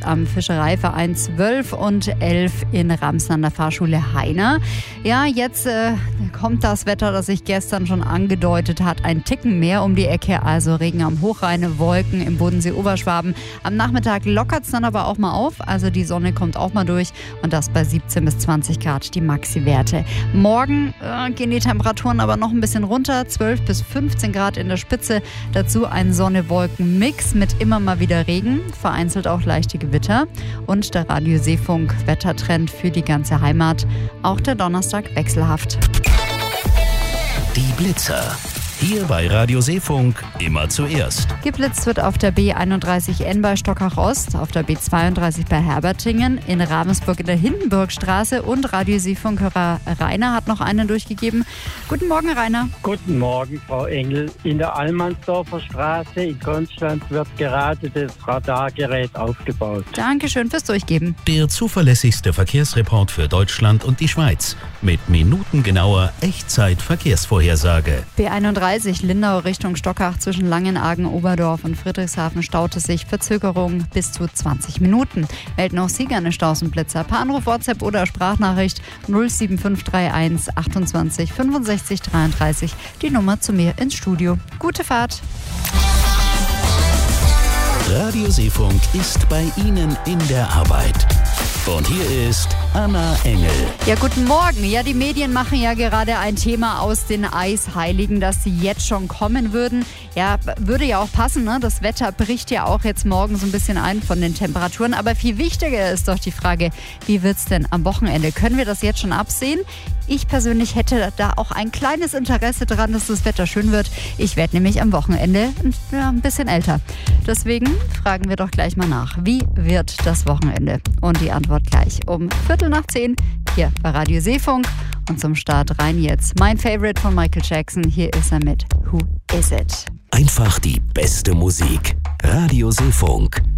am Fischereiverein 12 und 11 in Ramsen an der Fahrschule Heiner. Ja, jetzt kommt das Wetter, das sich gestern schon angedeutet hat, ein Ticken mehr um die Ecke. Also Regen am Hochrhein, Wolken im Bodensee Oberschwaben. Am Nachmittag lockert es dann aber auch mal auf. Also die Sonne kommt auch mal durch und das bei 17 bis 20 Grad die Maxi-Werte. Morgen gehen die Temperaturen aber noch ein bisschen runter. 12 bis 15 Grad in der Spitze. Dazu ein Sonne-Wolken-Mix mit immer mal wieder Regen. Vereinzelt auch leichte Gewitter. Und der Radio Seefunk Wettertrend für die ganze Heimat. Auch der Donnerstag wechselhaft. Die Blitzer. Hier bei Radio Seefunk immer zuerst. Geblitzt wird auf der B31N bei Stockach Ost, auf der B32 bei Herbertingen, in Ravensburg in der Hindenburgstraße und Radio Seefunkhörer Rainer hat noch einen durchgegeben. Guten Morgen, Rainer. Guten Morgen, Frau Engel. In der Allmannsdorfer Straße in Konstanz wird gerade das Radargerät aufgebaut. Dankeschön fürs Durchgeben. Der zuverlässigste Verkehrsreport für Deutschland und die Schweiz. Mit minutengenauer Echtzeit-Verkehrsvorhersage. B31 Lindau Richtung Stockach zwischen Langenargen, Oberdorf und Friedrichshafen staute sich. Verzögerung bis zu 20 Minuten. Melden auch Sie gerne Staus und Blitzer. Per Anruf, WhatsApp oder Sprachnachricht 07531 28 65 33. Die Nummer zu mir ins Studio. Gute Fahrt. Radio Seefunk ist bei Ihnen in der Arbeit. Und hier ist Anna Engel. Ja, guten Morgen. Ja, die Medien machen ja gerade ein Thema aus den Eisheiligen, dass sie jetzt schon kommen würden. Ja, würde ja auch passen, ne? Das Wetter bricht ja auch jetzt morgen so ein bisschen ein von den Temperaturen. Aber viel wichtiger ist doch die Frage, wie wird's denn am Wochenende? Können wir das jetzt schon absehen? Ich persönlich hätte da auch ein kleines Interesse dran, dass das Wetter schön wird. Ich werde nämlich am Wochenende ein bisschen älter. Deswegen fragen wir doch gleich mal nach. Wie wird das Wochenende? Und die Antwort gleich um 9:15 hier bei Radio Seefunk. Und zum Start rein jetzt mein Favorite von Michael Jackson. Hier ist er mit Who Is It? Einfach die beste Musik. Radio Seefunk.